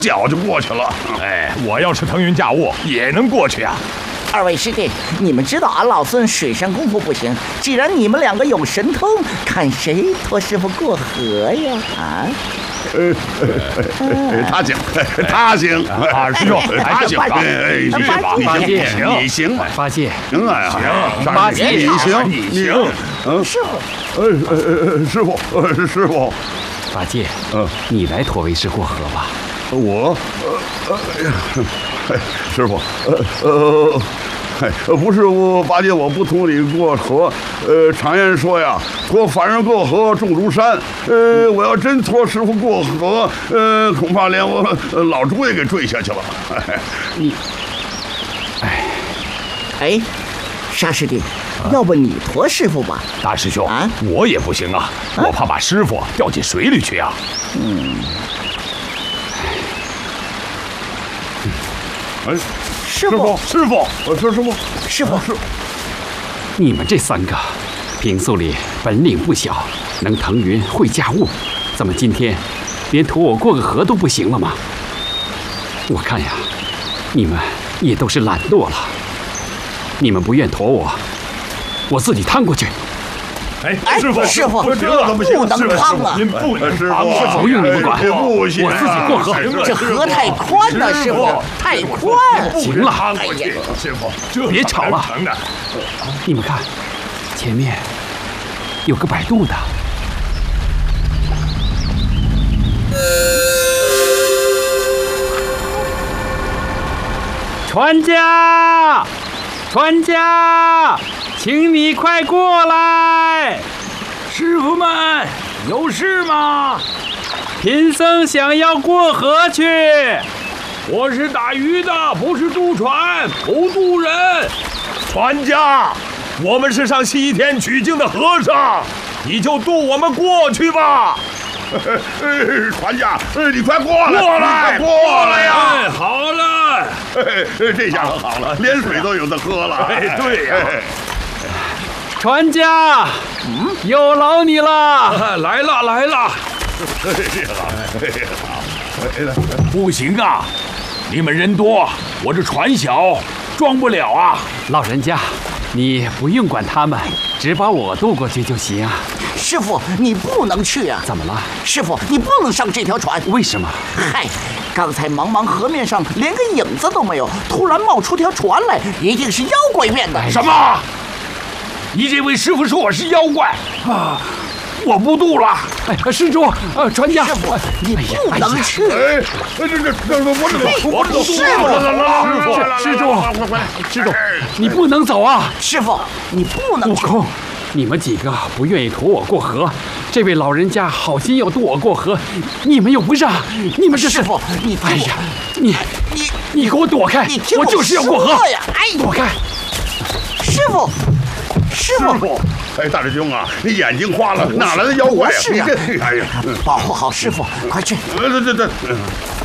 脚就过去了。 哎，我要是腾云驾雾也能过去啊。 二位师弟，你们知道俺老孙水上功夫不行，既然你们两个有神通，看谁托师傅过河呀？啊？ 他行，他行， 师兄， 他行，你行， 八戒， 行啊， 行， 八戒， 你行， 你行， 师傅， 师傅， 八戒，你来驮为师过河吧。 我，师傅，不是我八戒，我不同你过河。常言说呀，托凡人过河重如山。我要真托师傅过河，恐怕连我老猪也给坠下去了。 你， 哎，沙师弟，要不你驮师傅吧？ 大师兄， 啊， 我也不行啊，我怕把师傅掉进水里去啊。 哎， 师傅， 师傅， 师傅， 你们这三个，平素里本领不小，能腾云会驾雾，怎么今天连驮我过个河都不行了吗？我看呀，你们也都是懒惰了。你们不愿驮我，我自己趟过去。 哎， 师傅， 这怎么行？ 不能趟啊！ 您不能师趟傅， 不用你们管， 不行， 我自己过河。 这河太宽了，师傅，太宽。 行了， 趟过去，师傅，这别吵了。你们看，前面有个摆渡的。船家，船家，请你快过来！ 师傅们，有事吗？ 贫僧想要过河去。 我是打鱼的，不是渡船，不渡人。 船家，我们是上西天取经的和尚，你就渡我们过去吧。 船家，你快过来， 过来呀！ 哎，好了， 这下可好了，连水都有的喝了。 哎，对呀。 船家，有劳你了。 来了。 不行啊，你们人多，我这船小，装不了啊。 老人家，你不用管他们，只把我渡过去就行。 师傅，你不能去啊！ 怎么了？ 师傅，你不能上这条船。 为什么？ 嗨，刚才茫茫河面上连个影子都没有，突然冒出条船来，一定是妖怪变的。 什么？你这位师傅说我是妖怪啊！我不渡了。 哎，施主，船家， 师傅，你不能去。 施主，你不能走啊！ 师傅，你不能去。 悟空，你们几个不愿意驮我过河，这位老人家好心要渡我过河，你们又不让，你们这是…… 师傅，你哎呀，你给我躲开！我就是要过河呀！哎， 躲开！ 师傅。 哎，大师兄啊，你眼睛花了，哪来的妖怪呀？ 是啊， 哎呀， 保护好师傅，快去！ 这。